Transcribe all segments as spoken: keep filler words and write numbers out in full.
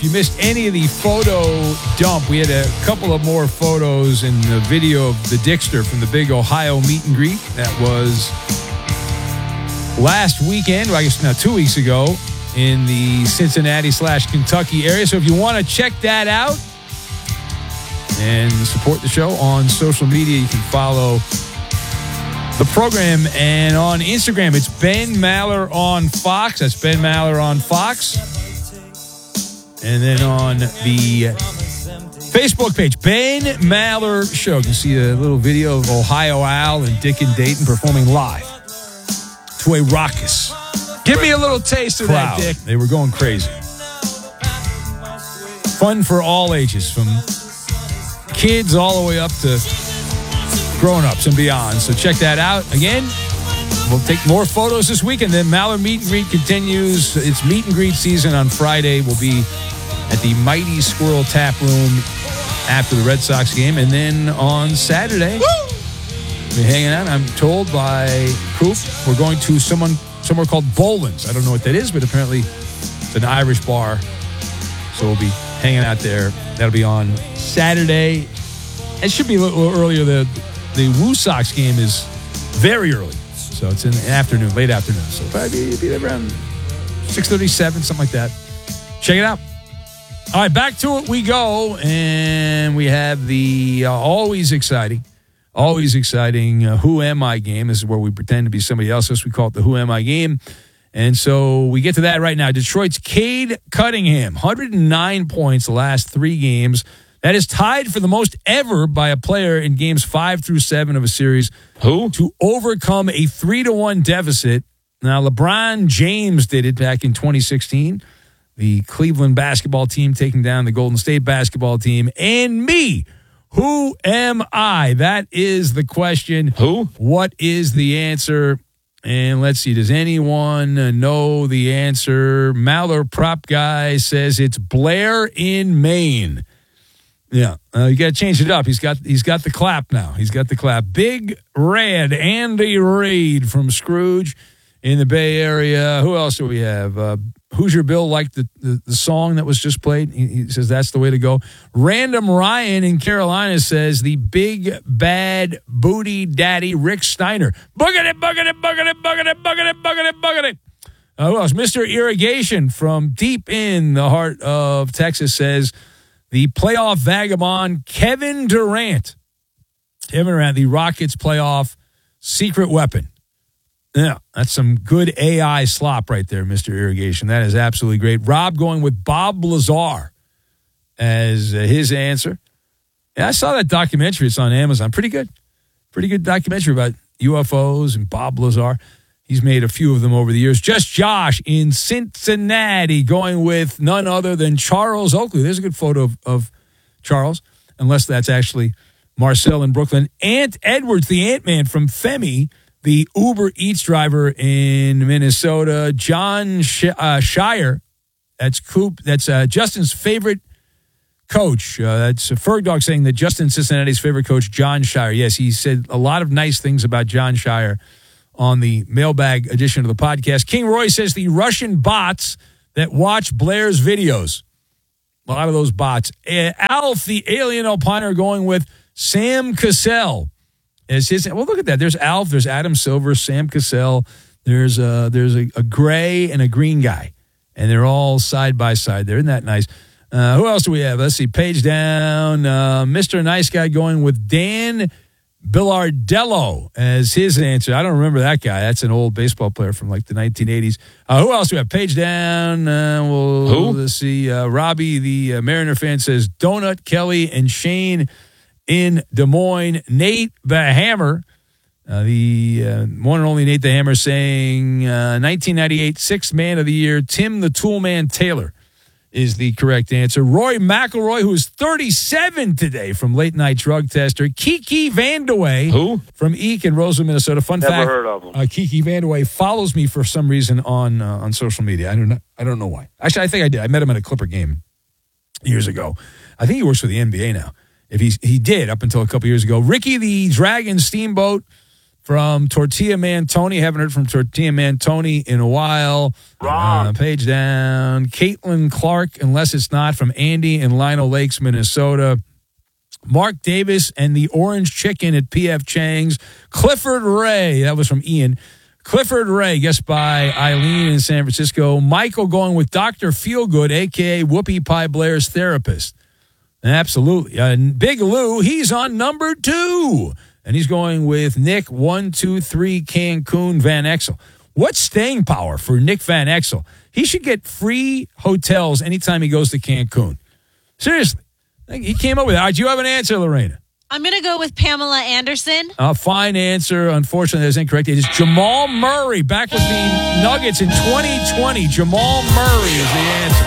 you missed any of the photo dump, we had a couple of more photos and the video of the Dickster from the big Ohio meet and greet. That was last weekend, well, I guess now two weeks ago, in the Cincinnati slash Kentucky area. So if you want to check that out and support the show on social media, you can follow the program. And on Instagram, it's Ben Maller on Fox. That's Ben Maller on Fox. And then on the Facebook page, Ben Maller Show. You can see a little video of Ohio Al and Dick and Dayton performing live to a raucous Give me a little taste of crowd. that, Dick. They were going crazy. Fun for all ages, from kids all the way up to grown-ups and beyond. So check that out. Again, we'll take more photos this week, and then Maller Meet and Greet continues. It's meet and greet season on Friday. We'll be at the Mighty Squirrel Tap Room after the Red Sox game. And then on Saturday, Woo! we'll be hanging out. I'm told by Coop, we're going to someone somewhere called Boland's. I don't know what that is, but apparently it's an Irish bar. So we'll be hanging out there. That'll be on Saturday. It should be a little earlier. The, the Woo Sox game is very early. So it's in the afternoon, late afternoon. So probably be around six thirty-seven, something like that. Check it out. All right, back to it we go. And we have the uh, always exciting, always exciting uh, Who Am I game. This is where we pretend to be somebody else. This we call it the Who Am I game. And so we get to that right now. Detroit's Cade Cunningham, one hundred nine points the last three games. That is tied for the most ever by a player in games five through seven of a series. Who? To overcome a three to one deficit. Now, LeBron James did it back in twenty sixteen. The Cleveland basketball team taking down the Golden State basketball team. And me, who am I? That is the question. Who? What is the answer? And let's see, does anyone know the answer? Maller Prop Guy says it's Blair in Maine. Yeah, uh, you got to change it up. He's got he's got the clap now. He's got the clap. Big Red Andy Reid from Scrooge in the Bay Area. Who else do we have? Uh, Hoosier Bill liked the, the, the song that was just played. He, he says that's the way to go. Random Ryan in Carolina says the big bad booty daddy Rick Steiner. Boogity, boogity, boogity, boogity, boogity, boogity, boogity. Uh, who else? Mister Irrigation from deep in the heart of Texas says the playoff vagabond Kevin Durant. Kevin Durant, the Rockets playoff secret weapon. Yeah, that's some good A I slop right there, Mister Irrigation. That is absolutely great. Rob going with Bob Lazar as uh, his answer. Yeah, I saw that documentary. It's on Amazon. Pretty good. Pretty good documentary about U F Os and Bob Lazar. He's made a few of them over the years. Just Josh in Cincinnati going with none other than Charles Oakley. There's a good photo of, of Charles, unless that's actually Marcel in Brooklyn. Ant Edwards, the Ant-Man from Femi, the Uber Eats driver in Minnesota. John Sh- uh, Shire, that's Coop. That's uh, Justin's favorite coach. Uh, that's a Ferg Dog saying that Justin Cincinnati's favorite coach, John Shire. Yes, he said a lot of nice things about John Shire on the mailbag edition of the podcast. King Roy says the Russian bots that watch Blair's videos. A lot of those bots. Uh, Alf, the alien opiner, going with Sam Cassell. As his, well, look at that. There's Alf. There's Adam Silver, Sam Cassell. There's a, there's a, a gray and a green guy. And they're all side by side there. Isn't that nice? Uh, who else do we have? Let's see. Page down. Uh, Mister Nice Guy going with Dan Billardello as his answer. I don't remember that guy. That's an old baseball player from like the nineteen eighties. Uh, who else do we have? Page down. Uh, we'll, who? Let's see. Uh, Robbie, the uh, Mariner fan, says Donut Kelly and Shane in Des Moines. Nate the Hammer, uh, the uh, one and only Nate the Hammer, saying uh, nineteen ninety-eight Sixth Man of the Year, Tim the Toolman Taylor is the correct answer. Roy McElroy, who is thirty-seven today from Late Night Drug Tester. Kiki Vandewey. Who? From Eek in Roseville, Minnesota. Fun Never fact. heard of him. Uh, Kiki Vandewey follows me for some reason on uh, on social media. I don't know. I don't know why. Actually, I think I did. I met him at a Clipper game years ago. I think he works for the N B A now. If he's, he did up until a couple years ago. Ricky the Dragon Steamboat from Tortilla Man Tony. Haven't heard from Tortilla Man Tony in a while. Wrong. Uh, page down. Caitlin Clark, unless it's not, from Andy in Lino Lakes, Minnesota. Mark Davis and the Orange Chicken at P F Chang's. Clifford Ray, that was from Ian. Clifford Ray, guessed by Eileen in San Francisco. Michael going with Doctor Feelgood, a k a. Whoopi Pie Blair's therapist. Absolutely. Uh, Big Lou, he's on number two. And he's going with Nick, one, two, three, Cancun, Van Exel. What's staying power for Nick Van Exel? He should get free hotels anytime he goes to Cancun. Seriously. He came up with that. Do you have an answer, Lorena? I'm going to go with Pamela Anderson. A fine answer. Unfortunately, that's incorrect. It is Jamal Murray back with the Nuggets in twenty twenty. Jamal Murray is the answer.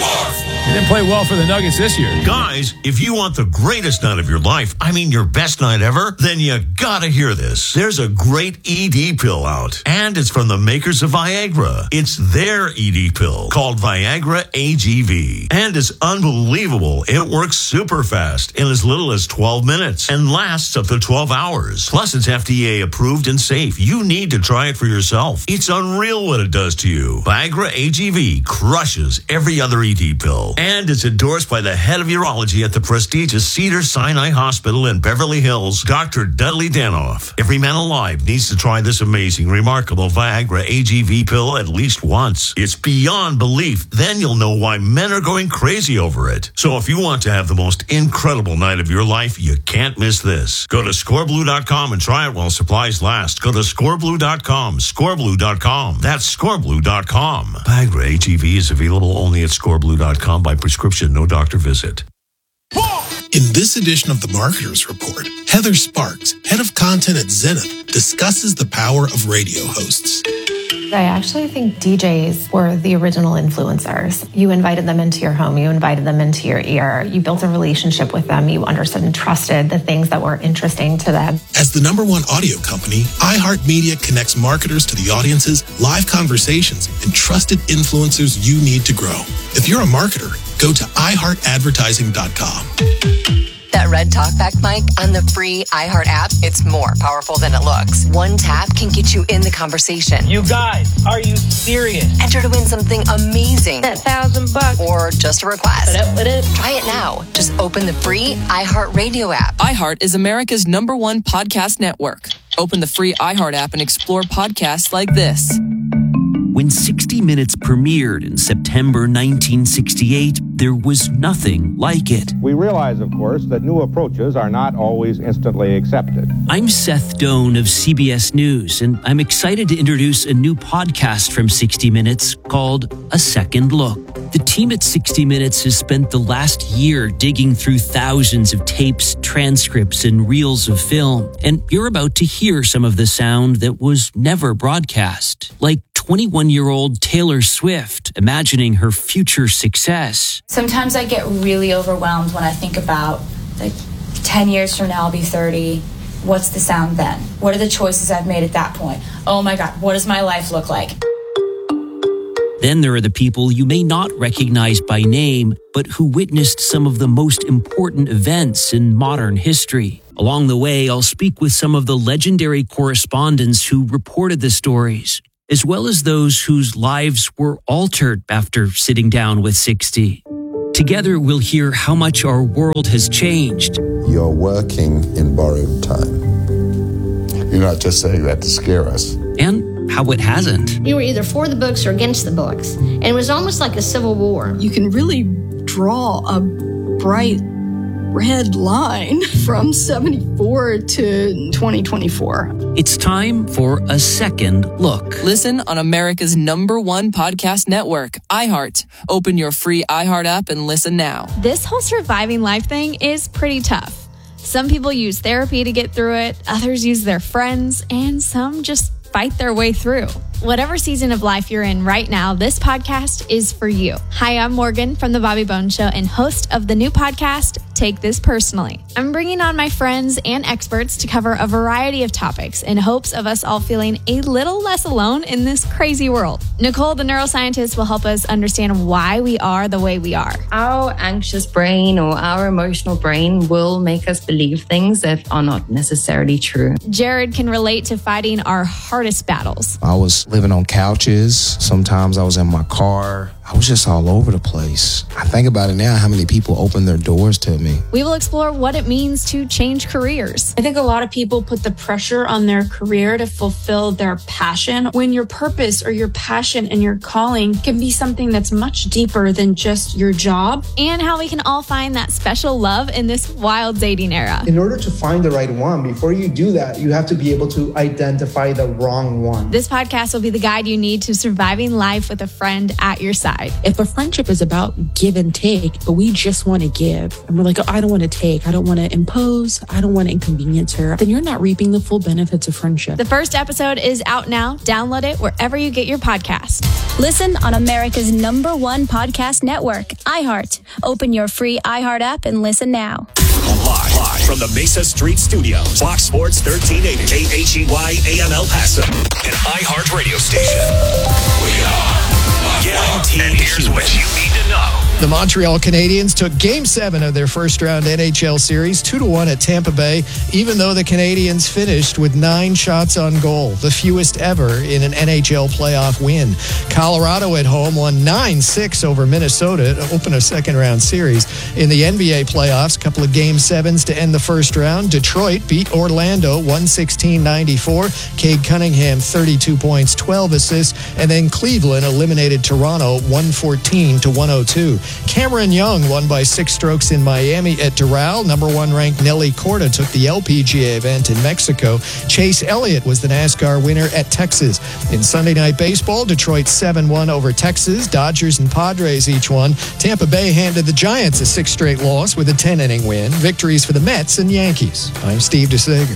He didn't play well for the Nuggets this year. Guys, if you want the greatest night of your life, I mean your best night ever, then you gotta hear this. There's a great E D pill out, and it's from the makers of Viagra. It's their E D pill called Viagra A G V, and it's unbelievable. It works super fast in as little as twelve minutes and lasts up to twelve hours. Plus, it's F D A approved and safe. You need to try it for yourself. It's unreal what it does to you. Viagra A G V crushes every other E D pill. And it's endorsed by the head of urology at the prestigious Cedars-Sinai Hospital in Beverly Hills, Doctor Dudley Danoff. Every man alive needs to try this amazing, remarkable Viagra A G V pill at least once. It's beyond belief. Then you'll know why men are going crazy over it. So if you want to have the most incredible night of your life, you can't miss this. Go to score blue dot com and try it while supplies last. Go to score blue dot com, score blue dot com. That's score blue dot com. Viagra A G V is available only at score blue dot com by prescription, no doctor visit. In this edition of the Marketers Report, Heather Sparks, head of content at Zenith, discusses the power of radio hosts. I actually think D Js were the original influencers. You invited them into your home. You invited them into your ear. You built a relationship with them. You understood and trusted the things that were interesting to them. As the number one audio company, iHeartMedia connects marketers to the audiences, live conversations, and trusted influencers you need to grow. If you're a marketer, go to i heart advertising dot com. That red talkback mic on the free iHeart app, it's more powerful than it looks. One tap can get you in the conversation. You guys, are you serious? Enter to win something amazing. That thousand bucks. Or just a request. What up, what up? Try it now. Just open the free iHeart Radio app. iHeart is America's number one podcast network. Open the free iHeart app and explore podcasts like this. When sixty minutes premiered in September nineteen sixty-eight, there was nothing like it. We realize, of course, that new approaches are not always instantly accepted. I'm Seth Doan of C B S News, and I'm excited to introduce a new podcast from sixty minutes called A Second Look. The team at sixty minutes has spent the last year digging through thousands of tapes, transcripts, and reels of film, and you're about to hear some of the sound that was never broadcast, like twenty-one-year-old Taylor Swift imagining her future success. Sometimes I get really overwhelmed when I think about, like, ten years from now I'll be thirty. What's the sound then? What are the choices I've made at that point? Oh my God, what does my life look like? Then there are the people you may not recognize by name, but who witnessed some of the most important events in modern history. Along the way, I'll speak with some of the legendary correspondents who reported the stories, as well as those whose lives were altered after sitting down with sixty. Together, we'll hear how much our world has changed. You're working in borrowed time. You're not just saying that to scare us. And how it hasn't. You were either for the books or against the books. And it was almost like a civil war. You can really draw a bright red line from seventy-four to twenty twenty-four. It's time for A Second Look. Listen on America's number one podcast network, iHeart. Open your free iHeart app and listen now. This whole surviving life thing is pretty tough. Some people use therapy to get through it, others use their friends, and some just fight their way through. Whatever season of life you're in right now, this podcast is for you. Hi, I'm Morgan from The Bobby Bones Show and host of the new podcast, take this personally. I'm bringing on my friends and experts to cover a variety of topics in hopes of us all feeling a little less alone in this crazy world. Nicole, the neuroscientist, will help us understand why we are the way we are. Our anxious brain or our emotional brain will make us believe things that are not necessarily true. Jared can relate to fighting our hardest battles. I was living on couches. Sometimes I was in my car. I was just all over the place. I think about it now, how many people opened their doors to me. We will explore what it means to change careers. I think a lot of people put the pressure on their career to fulfill their passion, when your purpose or your passion and your calling can be something that's much deeper than just your job. And how we can all find that special love in this wild dating era. In order to find the right one, before you do that, you have to be able to identify the wrong one. This podcast will be the guide you need to surviving life with a friend at your side. If a friendship is about give and take, but we just want to give, and we're like, oh, I don't want to take, I don't want to impose, I don't want to inconvenience her, then you're not reaping the full benefits of friendship. The first episode is out now. Download it wherever you get your podcast. Listen on America's number one podcast network, iHeart. Open your free iHeart app and listen now. Live, live from the Mesa Street Studios, Fox Sports thirteen eighty, K H E Y A M El Paso, an iHeart radio station. We are guaranteed. And here's what you need to know. The Montreal Canadiens took Game seven of their first-round N H L series, two to one at Tampa Bay, even though the Canadiens finished with nine shots on goal, the fewest ever in an N H L playoff win. Colorado at home won nine six over Minnesota to open a second-round series. In the N B A playoffs, a couple of Game sevens to end the first round. Detroit beat Orlando one sixteen ninety-four. Cade Cunningham, thirty-two points, twelve assists, and then Cleveland eliminated Toronto one fourteen to one oh two. Cameron Young won by six strokes in Miami at Doral. Number one ranked Nelly Corda took the L P G A event in Mexico. Chase Elliott was the NASCAR winner at Texas. In Sunday Night Baseball, Detroit seven one over Texas. Dodgers and Padres each won. Tampa Bay handed the Giants a six straight loss with a ten-inning win. Victories for the Mets and Yankees. I'm Steve DeSager.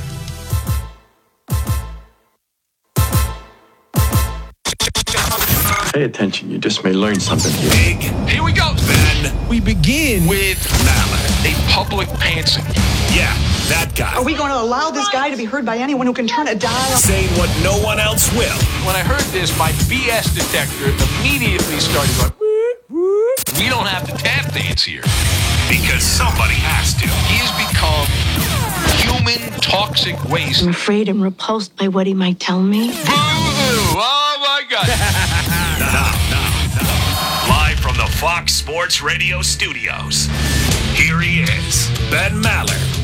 Pay attention, you just may learn something here. Big. Here we go. Then we begin with Maller, a public pantsing. Yeah, that guy. Are we going to allow this guy to be heard by anyone who can turn a dial? Saying what no one else will. When I heard this, my B S detector immediately started going, whoop, whoop. We don't have to tap dance here. Because somebody has to. He has become human toxic waste. I'm afraid I'm repulsed by what he might tell me. Boo-hoo! Oh, my God. Now, now, now, live from the Fox Sports Radio studios, here he is, Ben Maller.